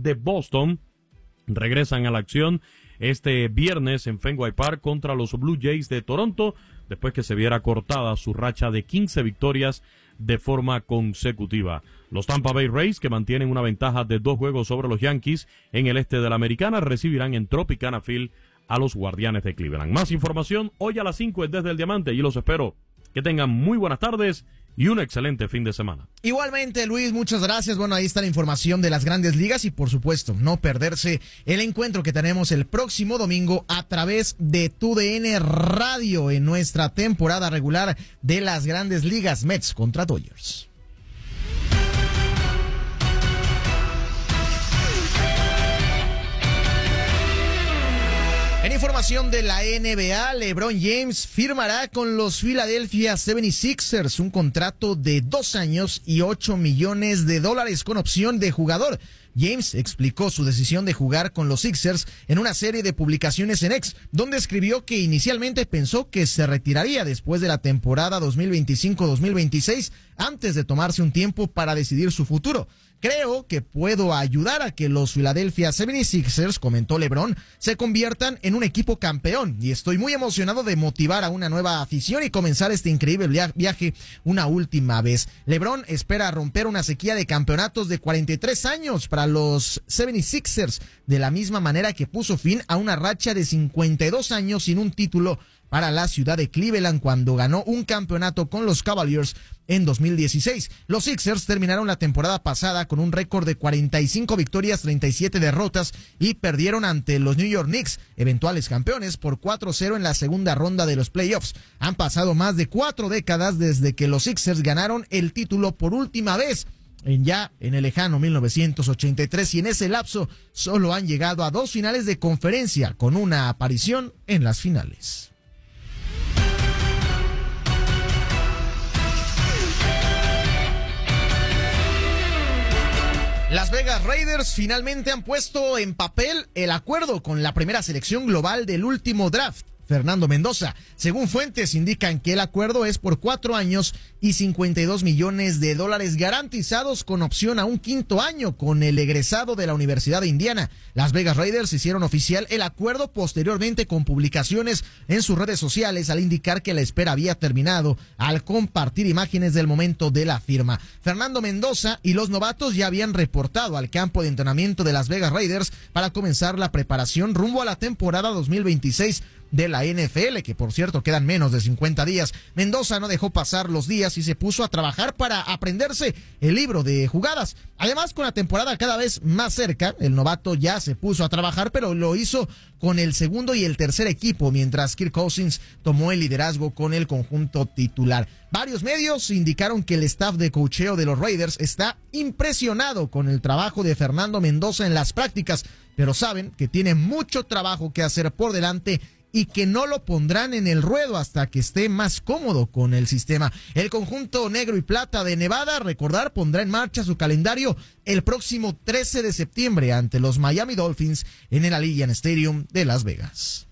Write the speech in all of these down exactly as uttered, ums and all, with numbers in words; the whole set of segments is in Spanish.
de Boston regresan a la acción este viernes en Fenway Park contra los Blue Jays de Toronto, después que se viera cortada su racha de quince victorias de forma consecutiva. Los Tampa Bay Rays, que mantienen una ventaja de dos juegos sobre los Yankees en el este de la Americana, recibirán en Tropicana Field a los Guardianes de Cleveland. Más información hoy a las cinco desde el Diamante y los espero. Que tengan muy buenas tardes y un excelente fin de semana. Igualmente, Luis, muchas gracias. Bueno, ahí está la información de las grandes ligas y, por supuesto, no perderse el encuentro que tenemos el próximo domingo a través de Tu D N Radio en nuestra temporada regular de las grandes ligas, Mets contra Dodgers. En información de la N B A, LeBron James firmará con los Philadelphia setenta y seis ers un contrato de dos años y ocho millones de dólares con opción de jugador. James explicó su decisión de jugar con los Sixers en una serie de publicaciones en X, donde escribió que inicialmente pensó que se retiraría después de la temporada dos mil veinticinco dos mil veintiséis antes de tomarse un tiempo para decidir su futuro. Creo que puedo ayudar a que los Philadelphia setenta y seis ers, comentó LeBron, se conviertan en un equipo campeón y estoy muy emocionado de motivar a una nueva afición y comenzar este increíble viaje una última vez. LeBron espera romper una sequía de campeonatos de cuarenta y tres años para los setenta y seis ers, de la misma manera que puso fin a una racha de cincuenta y dos años sin un título para la ciudad de Cleveland cuando ganó un campeonato con los Cavaliers en dos mil dieciséis. Los Sixers terminaron la temporada pasada con un récord de cuarenta y cinco victorias, treinta y siete derrotas y perdieron ante los New York Knicks, eventuales campeones, por cuatro cero en la segunda ronda de los playoffs. Han pasado más de cuatro décadas desde que los Sixers ganaron el título por última vez, en ya en el lejano mil novecientos ochenta y tres, y en ese lapso solo han llegado a dos finales de conferencia con una aparición en las finales. Las Vegas Raiders finalmente han puesto en papel el acuerdo con la primera selección global del último draft, Fernando Mendoza. Según fuentes indican que el acuerdo es por cuatro años y cincuenta y dos millones de dólares garantizados con opción a un quinto año con el egresado de la Universidad de Indiana. Las Vegas Raiders hicieron oficial el acuerdo posteriormente con publicaciones en sus redes sociales al indicar que la espera había terminado al compartir imágenes del momento de la firma. Fernando Mendoza y los novatos ya habían reportado al campo de entrenamiento de las Vegas Raiders para comenzar la preparación rumbo a la temporada dos mil veintiséis de la N F L, que por cierto quedan menos de cincuenta días. Mendoza no dejó pasar los días y se puso a trabajar para aprenderse el libro de jugadas. Además, con la temporada cada vez más cerca, el novato ya se puso a trabajar, pero lo hizo con el segundo y el tercer equipo, mientras Kirk Cousins tomó el liderazgo con el conjunto titular. Varios medios indicaron que el staff de coacheo de los Raiders está impresionado con el trabajo de Fernando Mendoza en las prácticas, pero saben que tiene mucho trabajo que hacer por delante y que no lo pondrán en el ruedo hasta que esté más cómodo con el sistema. El conjunto negro y plata de Nevada, recordar, pondrá en marcha su calendario el próximo trece de septiembre ante los Miami Dolphins en el Allegiant Stadium de Las Vegas.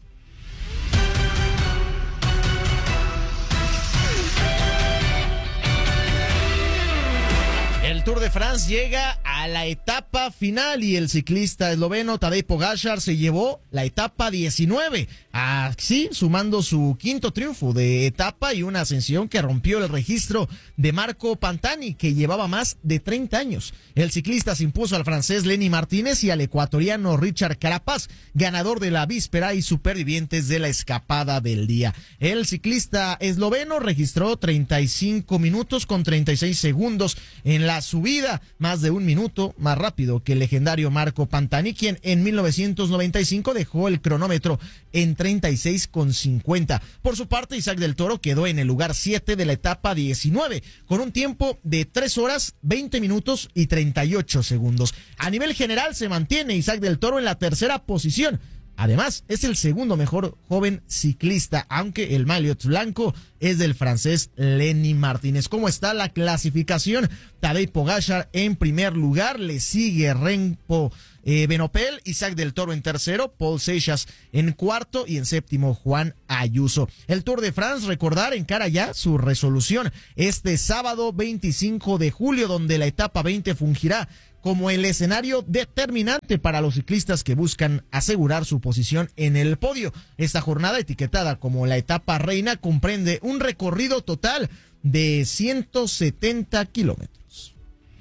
El Tour de France llega a la etapa final y el ciclista esloveno Tadej Pogačar se llevó la etapa diecinueve, así sumando su quinto triunfo de etapa y una ascensión que rompió el registro de Marco Pantani, que llevaba más de treinta años. El ciclista se impuso al francés Lenny Martínez y al ecuatoriano Richard Carapaz, ganador de la víspera y supervivientes de la escapada del día. El ciclista esloveno registró treinta y cinco minutos con treinta y seis segundos en la subida, más de un minuto más rápido que el legendario Marco Pantani, quien en mil novecientos noventa y cinco dejó el cronómetro en treinta y seis con cincuenta. Por su parte, Isaac del Toro quedó en el lugar siete de la etapa diecinueve, con un tiempo de tres horas, veinte minutos y treinta y ocho segundos. A nivel general se mantiene Isaac del Toro en la tercera posición. Además, es el segundo mejor joven ciclista, aunque el maillot blanco es del francés Lenny Martínez. ¿Cómo está la clasificación? Tadej Pogačar en primer lugar, le sigue Remco eh, Benopel, Isaac del Toro en tercero, Paul Seixas en cuarto y en séptimo Juan Ayuso. El Tour de France, recordar, encara ya su resolución este sábado veinticinco de julio, donde la etapa veinte fungirá como el escenario determinante para los ciclistas que buscan asegurar su posición en el podio. Esta jornada, etiquetada como la etapa reina, comprende un recorrido total de ciento setenta kilómetros.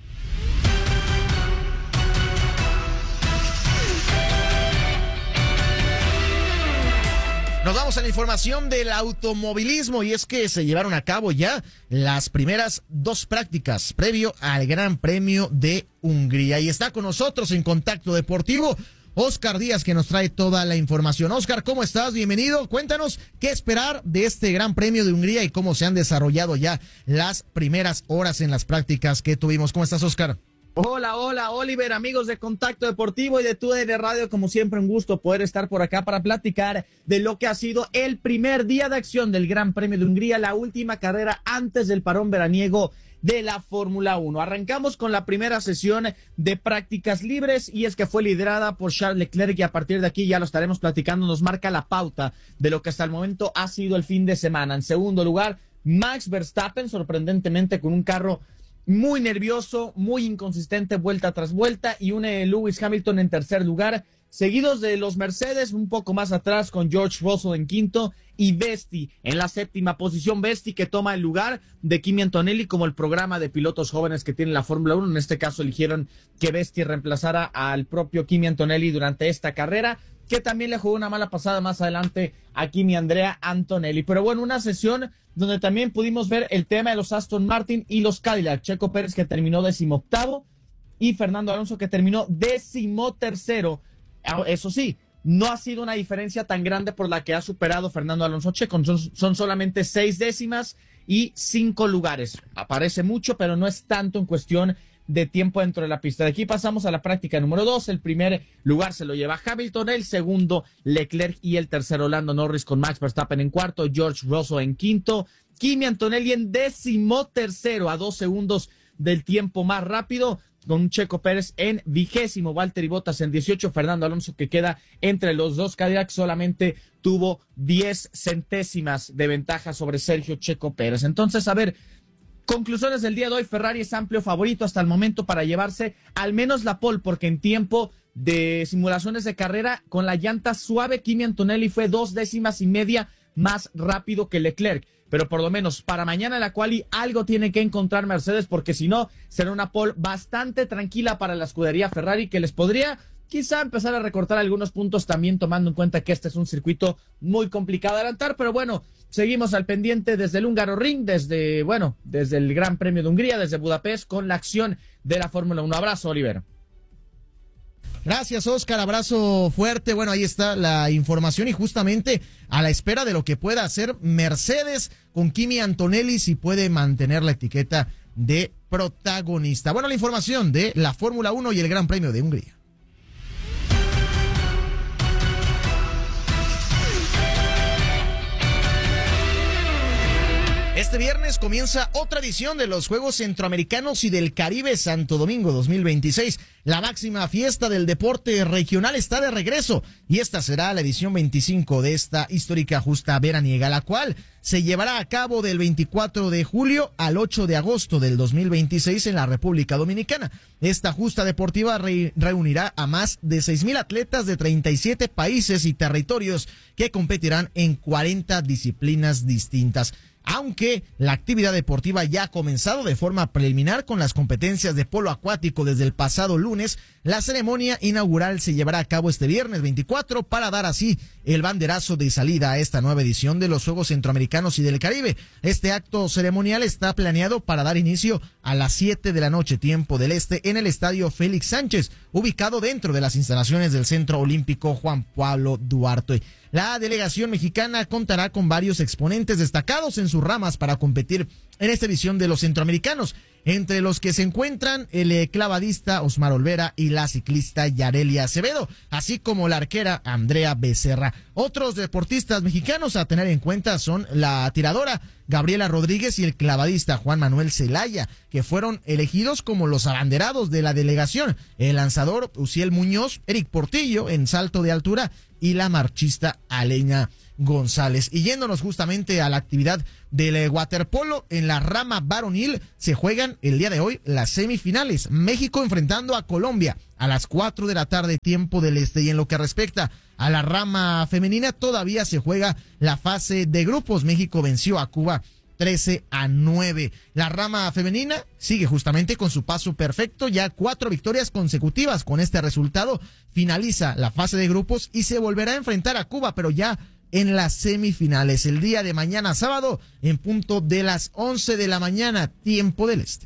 Nos vamos a la información del automovilismo y es que se llevaron a cabo ya las primeras dos prácticas previo al Gran Premio de Hungría. Y está con nosotros en Contacto Deportivo Oscar Díaz, que nos trae toda la información. Oscar, ¿cómo estás? Bienvenido. Cuéntanos qué esperar de este Gran Premio de Hungría y cómo se han desarrollado ya las primeras horas en las prácticas que tuvimos. ¿Cómo estás, Oscar? Hola, hola, Oliver, amigos de Contacto Deportivo y de T U D N Radio, como siempre un gusto poder estar por acá para platicar de lo que ha sido el primer día de acción del Gran Premio de Hungría, la última carrera antes del parón veraniego de la Fórmula uno. Arrancamos con la primera sesión de prácticas libres y es que fue liderada por Charles Leclerc y a partir de aquí ya lo estaremos platicando, nos marca la pauta de lo que hasta el momento ha sido el fin de semana. En segundo lugar, Max Verstappen, sorprendentemente con un carro muy nervioso, muy inconsistente vuelta tras vuelta, y un eh, Lewis Hamilton en tercer lugar, seguidos de los Mercedes un poco más atrás con George Russell en quinto y Vesti en la séptima posición. Vesti que toma el lugar de Kimi Antonelli como el programa de pilotos jóvenes que tiene la Fórmula uno. En este caso eligieron que Vesti reemplazara al propio Kimi Antonelli durante esta carrera, que también le jugó una mala pasada más adelante a Kimi Andrea Antonelli. Pero bueno, una sesión donde también pudimos ver el tema de los Aston Martin y los Cadillac. Checo Pérez que terminó decimoctavo y Fernando Alonso que terminó decimotercero. Eso sí, no ha sido una diferencia tan grande por la que ha superado Fernando Alonso Checo. Son, son solamente seis décimas y cinco lugares. Aparece mucho, pero no es tanto en cuestión de tiempo dentro de la pista. De aquí pasamos a la práctica número dos. El primer lugar se lo lleva Hamilton, el segundo Leclerc y el tercero Lando Norris con Max Verstappen en cuarto, George Russell en quinto, Kimi Antonelli en décimo tercero a dos segundos del tiempo más rápido, con Checo Pérez en vigésimo, Valtteri Bottas en dieciocho, Fernando Alonso que queda entre los dos Cadillac solamente tuvo diez centésimas de ventaja sobre Sergio Checo Pérez. Entonces, a ver, conclusiones del día de hoy, Ferrari es amplio favorito hasta el momento para llevarse al menos la pole, porque en tiempo de simulaciones de carrera con la llanta suave, Kimi Antonelli fue dos décimas y media más rápido que Leclerc. Pero por lo menos para mañana la quali algo tiene que encontrar Mercedes, porque si no será una pole bastante tranquila para la escudería Ferrari, que les podría quizá empezar a recortar algunos puntos, también tomando en cuenta que este es un circuito muy complicado de adelantar. Pero bueno, seguimos al pendiente desde el Húngaro Ring, desde, bueno, desde el Gran Premio de Hungría, desde Budapest, con la acción de la Fórmula uno. Abrazo, Oliver. Gracias, Oscar, abrazo fuerte. Bueno, ahí está la información y justamente a la espera de lo que pueda hacer Mercedes con Kimi Antonelli, si puede mantener la etiqueta de protagonista. Bueno, la información de la Fórmula uno y el Gran Premio de Hungría. Este viernes comienza otra edición de los Juegos Centroamericanos y del Caribe Santo Domingo dos mil veintiséis. La máxima fiesta del deporte regional está de regreso y esta será la edición veinticinco de esta histórica justa veraniega, la cual se llevará a cabo del veinticuatro de julio al ocho de agosto del dos mil veintiséis en la República Dominicana. Esta justa deportiva re reunirá a más de seis mil atletas de treinta y siete países y territorios que competirán en cuarenta disciplinas distintas. Aunque la actividad deportiva ya ha comenzado de forma preliminar con las competencias de polo acuático desde el pasado lunes, la ceremonia inaugural se llevará a cabo este viernes veinticuatro para dar así el banderazo de salida a esta nueva edición de los Juegos Centroamericanos y del Caribe. Este acto ceremonial está planeado para dar inicio a las siete de la noche, tiempo del este, en el Estadio Félix Sánchez, ubicado dentro de las instalaciones del Centro Olímpico Juan Pablo Duarte. La delegación mexicana contará con varios exponentes destacados en sus ramas para competir en esta edición de los centroamericanos, entre los que se encuentran el clavadista Osmar Olvera y la ciclista Yarelia Acevedo, así como la arquera Andrea Becerra. Otros deportistas mexicanos a tener en cuenta son la tiradora Gabriela Rodríguez y el clavadista Juan Manuel Zelaya, que fueron elegidos como los abanderados de la delegación. El lanzador Uciel Muñoz, Eric Portillo en salto de altura y la marchista Aleña González. Y yéndonos justamente a la actividad del waterpolo, en la rama varonil se juegan el día de hoy las semifinales. México enfrentando a Colombia a las cuatro de la tarde, tiempo del este. Y en lo que respecta a la rama femenina, todavía se juega la fase de grupos. México venció a Cuba trece a nueve. La rama femenina sigue justamente con su paso perfecto, ya cuatro victorias consecutivas. Con este resultado finaliza la fase de grupos y se volverá a enfrentar a Cuba, pero ya en las semifinales el día de mañana sábado en punto de las once de la mañana, tiempo del este.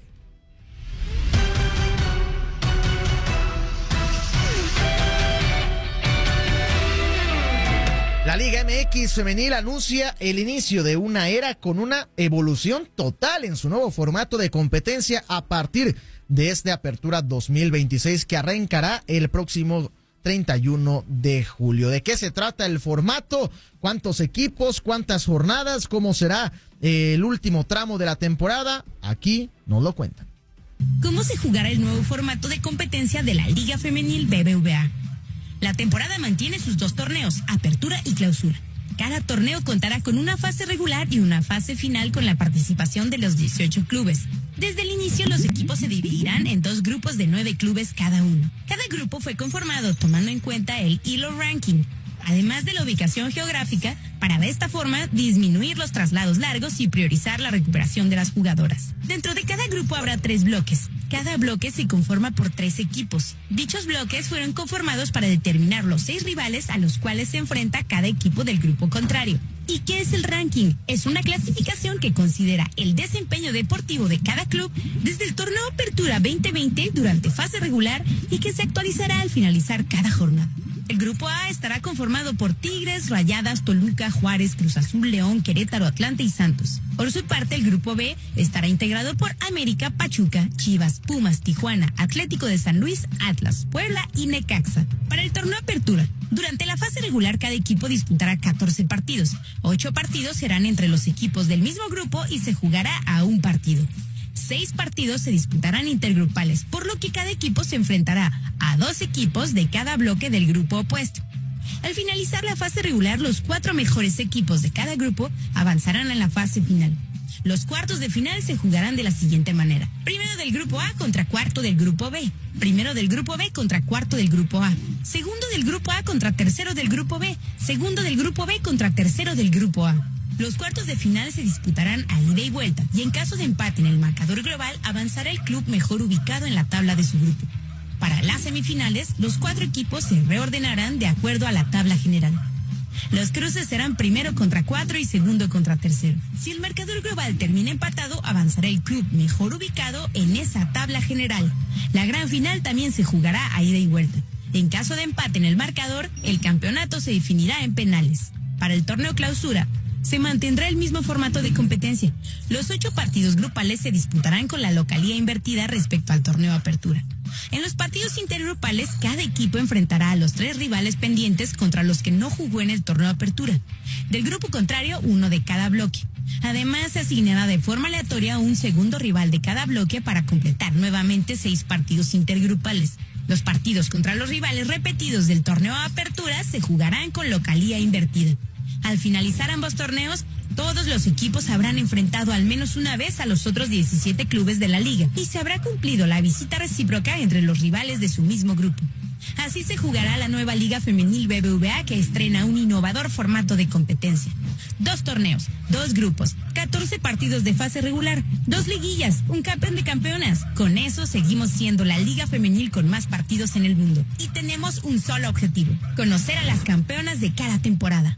La Liga M X Femenil anuncia el inicio de una era con una evolución total en su nuevo formato de competencia a partir de esta apertura dos mil veintiséis que arrancará el próximo treinta y uno de julio. ¿De qué se trata el formato? ¿Cuántos equipos? ¿Cuántas jornadas? ¿Cómo será eh, el último tramo de la temporada? Aquí nos lo cuentan. ¿Cómo se jugará el nuevo formato de competencia de la Liga Femenil B B V A? La temporada mantiene sus dos torneos, apertura y clausura. Cada torneo contará con una fase regular y una fase final con la participación de los dieciocho clubes. Desde el inicio, los equipos se dividirán en dos grupos de nueve clubes cada uno. Cada grupo fue conformado tomando en cuenta el E L O Ranking, además de la ubicación geográfica, para de esta forma disminuir los traslados largos y priorizar la recuperación de las jugadoras. Dentro de cada grupo habrá tres bloques. Cada bloque se conforma por tres equipos. Dichos bloques fueron conformados para determinar los seis rivales a los cuales se enfrenta cada equipo del grupo contrario. ¿Y qué es el ranking? Es una clasificación que considera el desempeño deportivo de cada club desde el torneo Apertura veinte veinte durante fase regular y que se actualizará al finalizar cada jornada. El grupo A estará conformado por Tigres, Rayadas, Toluca, Juárez, Cruz Azul, León, Querétaro, Atlante y Santos. Por su parte, el grupo B estará integrado por América, Pachuca, Chivas, Pumas, Tijuana, Atlético de San Luis, Atlas, Puebla y Necaxa. Para el torneo Apertura, durante la fase regular cada equipo disputará catorce partidos. Ocho partidos serán entre los equipos del mismo grupo y se jugará a un partido. Seis partidos se disputarán intergrupales, por lo que cada equipo se enfrentará a dos equipos de cada bloque del grupo opuesto. Al finalizar la fase regular, los cuatro mejores equipos de cada grupo avanzarán a la fase final. Los cuartos de final se jugarán de la siguiente manera. Primero del grupo A contra cuarto del grupo B. Primero del grupo B contra cuarto del grupo A. Segundo del grupo A contra tercero del grupo B. Segundo del grupo B contra tercero del grupo A. Los cuartos de final se disputarán a ida y vuelta, y en caso de empate en el marcador global, avanzará el club mejor ubicado en la tabla de su grupo. Para las semifinales, los cuatro equipos se reordenarán de acuerdo a la tabla general. Los cruces serán primero contra cuatro y segundo contra tercero. Si el marcador global termina empatado, avanzará el club mejor ubicado en esa tabla general. La gran final también se jugará a ida y vuelta. En caso de empate en el marcador, el campeonato se definirá en penales. Para el torneo clausura, se mantendrá el mismo formato de competencia. Los ocho partidos grupales se disputarán con la localía invertida respecto al torneo Apertura. En los partidos intergrupales, cada equipo enfrentará a los tres rivales pendientes contra los que no jugó en el torneo Apertura. Del grupo contrario, uno de cada bloque. Además, se asignará de forma aleatoria un segundo rival de cada bloque para completar nuevamente seis partidos intergrupales. Los partidos contra los rivales repetidos del torneo Apertura se jugarán con localía invertida. Al finalizar ambos torneos, todos los equipos habrán enfrentado al menos una vez a los otros diecisiete clubes de la liga y se habrá cumplido la visita recíproca entre los rivales de su mismo grupo. Así se jugará la nueva Liga Femenil B B V A, que estrena un innovador formato de competencia. Dos torneos, dos grupos, catorce partidos de fase regular, dos liguillas, un campeón de campeonas. Con eso seguimos siendo la Liga Femenil con más partidos en el mundo. Y tenemos un solo objetivo: conocer a las campeonas de cada temporada.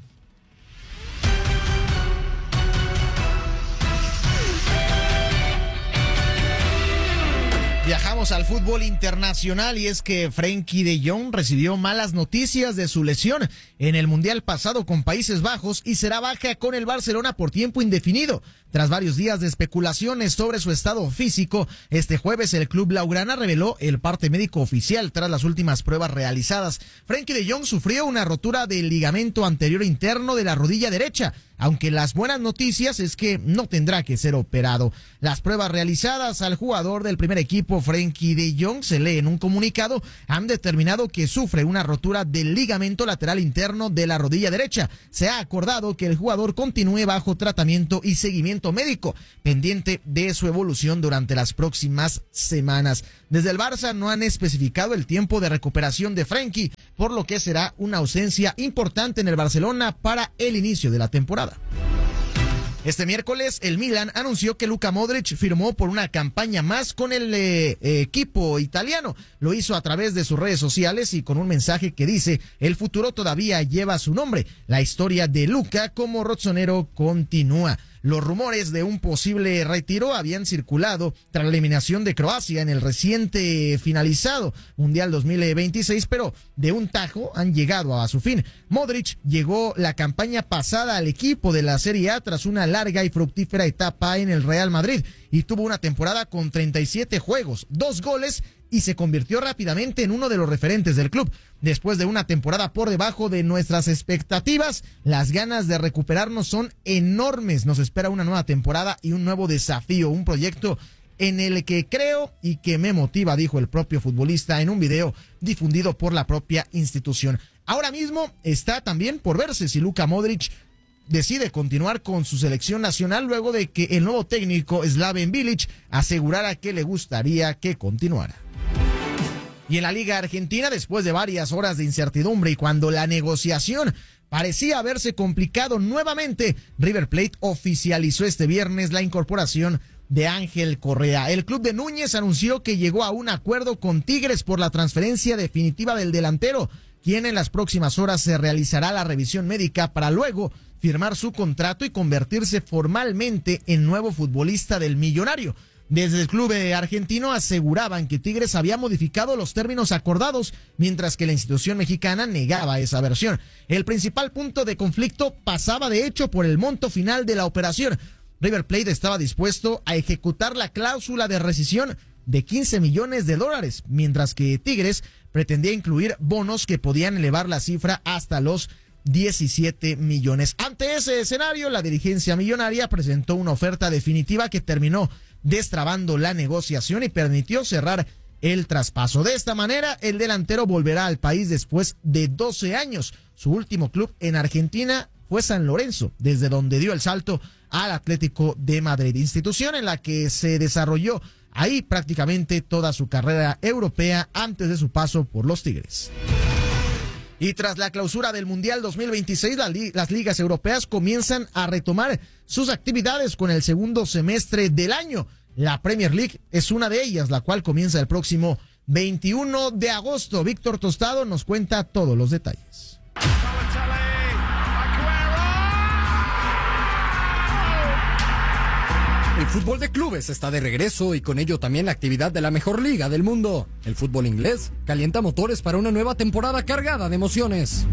Viajamos al fútbol internacional y es que Frenkie de Jong recibió malas noticias de su lesión en el Mundial pasado con Países Bajos y será baja con el Barcelona por tiempo indefinido. Tras varios días de especulaciones sobre su estado físico, este jueves el club blaugrana reveló el parte médico oficial tras las últimas pruebas realizadas. Frenkie de Jong sufrió una rotura del ligamento anterior interno de la rodilla derecha aunque las buenas noticias es que no tendrá que ser operado. Las pruebas realizadas al jugador del primer equipo, Frenkie de Jong, se lee en un comunicado, han determinado que sufre una rotura del ligamento lateral interno de la rodilla derecha. Se ha acordado que el jugador continúe bajo tratamiento y seguimiento médico, pendiente de su evolución durante las próximas semanas. Desde el Barça no han especificado el tiempo de recuperación de Frenkie, por lo que será una ausencia importante en el Barcelona para el inicio de la temporada. Este miércoles, el Milan anunció que Luka Modric firmó por una campaña más con el eh, equipo italiano. Lo hizo a través de sus redes sociales y con un mensaje que dice: el futuro todavía lleva su nombre. La historia de Luka como rossonero continúa. Los rumores de un posible retiro habían circulado tras la eliminación de Croacia en el reciente finalizado Mundial dos mil veintiséis, pero de un tajo han llegado a su fin. Modric llegó la campaña pasada al equipo de la Serie A tras una larga y fructífera etapa en el Real Madrid y tuvo una temporada con treinta y siete juegos, dos goles y se convirtió rápidamente en uno de los referentes del club. Después de una temporada por debajo de nuestras expectativas, las ganas de recuperarnos son enormes. Nos espera una nueva temporada y un nuevo desafío, un proyecto en el que creo y que me motiva, dijo el propio futbolista en un video difundido por la propia institución. Ahora mismo está también por verse si Luka Modric decide continuar con su selección nacional luego de que el nuevo técnico Slaven Bilic asegurara que le gustaría que continuara. Y en la Liga Argentina, después de varias horas de incertidumbre y cuando la negociación parecía haberse complicado nuevamente, River Plate oficializó este viernes la incorporación de Ángel Correa. El club de Núñez anunció que llegó a un acuerdo con Tigres por la transferencia definitiva del delantero, quien en las próximas horas se realizará la revisión médica para luego firmar su contrato y convertirse formalmente en nuevo futbolista del Millonario. Desde el club argentino aseguraban que Tigres había modificado los términos acordados, mientras que la institución mexicana negaba esa versión. El principal punto de conflicto pasaba de hecho por el monto final de la operación. River Plate estaba dispuesto a ejecutar la cláusula de rescisión de quince millones de dólares, mientras que Tigres pretendía incluir bonos que podían elevar la cifra hasta los diecisiete millones. Ante ese escenario, la dirigencia millonaria presentó una oferta definitiva que terminó destrabando la negociación y permitió cerrar el traspaso. De esta manera, el delantero volverá al país después de doce años. Su último club en Argentina fue San Lorenzo, desde donde dio el salto al Atlético de Madrid, institución en la que se desarrolló ahí prácticamente toda su carrera europea antes de su paso por los Tigres. Y tras la clausura del Mundial dos mil veintiséis, la li- las ligas europeas comienzan a retomar sus actividades con el segundo semestre del año. La Premier League es una de ellas, la cual comienza el próximo veintiuno de agosto. Víctor Tostado nos cuenta todos los detalles. El fútbol de clubes está de regreso y con ello también la actividad de la mejor liga del mundo. El fútbol inglés calienta motores para una nueva temporada cargada de emociones.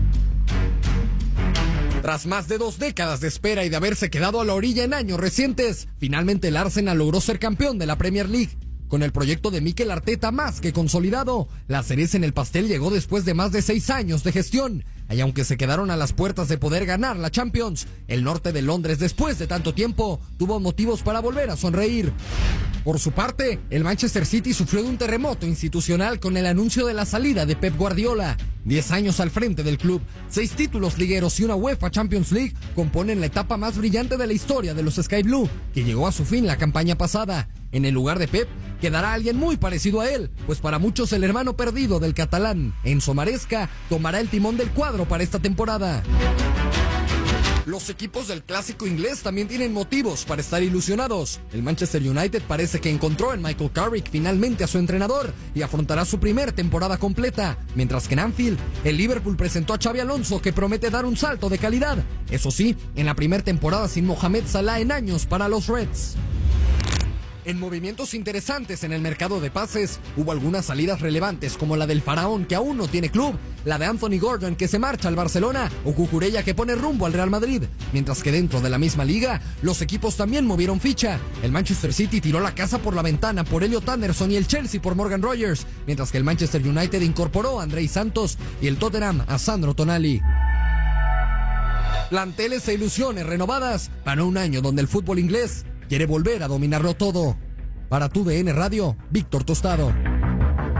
Tras más de dos décadas de espera y de haberse quedado a la orilla en años recientes, finalmente el Arsenal logró ser campeón de la Premier League. Con el proyecto de Mikel Arteta más que consolidado, la cereza en el pastel llegó después de más de seis años de gestión. Y aunque se quedaron a las puertas de poder ganar la Champions, el norte de Londres después de tanto tiempo tuvo motivos para volver a sonreír. Por su parte, el Manchester City sufrió de un terremoto institucional con el anuncio de la salida de Pep Guardiola. Diez años al frente del club, seis títulos ligueros y una UEFA Champions League componen la etapa más brillante de la historia de los Sky Blue, que llegó a su fin la campaña pasada. En el lugar de Pep quedará alguien muy parecido a él, pues para muchos el hermano perdido del catalán, Enzo Maresca, tomará el timón del cuadro para esta temporada. Los equipos del clásico inglés también tienen motivos para estar ilusionados. El Manchester United parece que encontró en Michael Carrick finalmente a su entrenador y afrontará su primer temporada completa, mientras que en Anfield, el Liverpool presentó a Xabi Alonso, que promete dar un salto de calidad. Eso sí, en la primera temporada sin Mohamed Salah en años para los Reds. En movimientos interesantes en el mercado de pases, hubo algunas salidas relevantes como la del Faraón, que aún no tiene club, la de Anthony Gordon, que se marcha al Barcelona, o Cucurella, que pone rumbo al Real Madrid. Mientras que dentro de la misma liga, los equipos también movieron ficha. El Manchester City tiró la casa por la ventana por Elliot Anderson y el Chelsea por Morgan Rogers, mientras que el Manchester United incorporó a Andrei Santos y el Tottenham a Sandro Tonali. Planteles e ilusiones renovadas para un año donde el fútbol inglés quiere volver a dominarlo todo. Para tu D N Radio, Víctor Tostado.